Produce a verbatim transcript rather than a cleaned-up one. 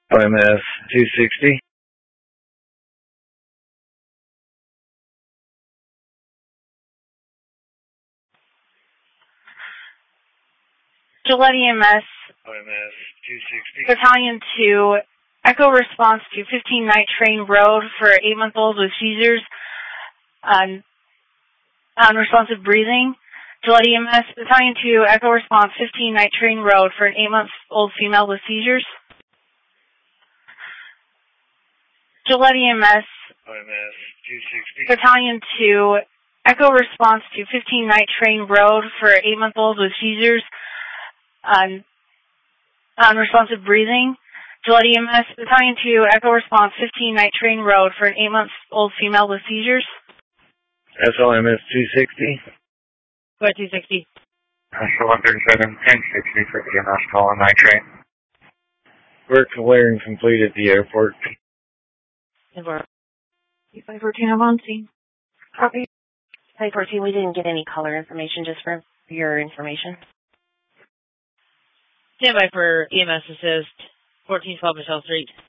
O M S two sixty. Gillette E M S. O M S two sixty. Battalion two, Echo response to fifteen Night Train Road for eight-month-old with seizures, um, unresponsive breathing. Gillette E M S, Battalion two, Echo response fifteen Night Train Road for an eight-month-old female with seizures. Gillette E M S. O M S two sixty. Battalion two, Echo response to fifteen Night Train Road for eight-month-old with seizures, um, unresponsive breathing. Gillette E M S, Battalion two, Echo response fifteen Night Train Road for an eight-month-old female with seizures. S L M S two sixty. What, two sixty? S L one thirty-seven, ten sixty for E M S call on Night Train. Work clearing complete at the airport. five fourteen, I'm on scene. Copy. five fourteen, we didn't get any caller information, just for your information. Stand by for E M S assist, fourteen twelve Michelle Street.